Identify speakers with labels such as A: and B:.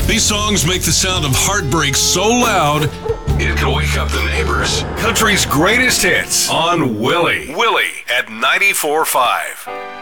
A: These songs make the sound of heartbreak so loud, it can wake up the neighbors. Country's greatest hits on Willie. Willie at 94.5.